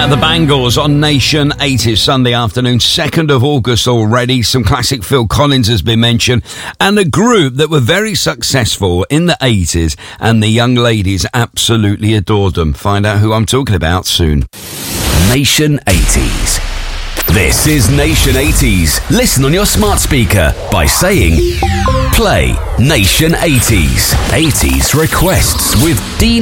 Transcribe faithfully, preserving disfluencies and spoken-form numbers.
The Bangles on Nation eighties Sunday afternoon, second of August already. Some classic Phil Collins has been mentioned, and a group that were very successful in the eighties, and the young ladies absolutely adored them. Find out who I'm talking about soon. Nation eighties. This is Nation eighties. Listen on your smart speaker by saying play Nation eighties. eighties requests with Dean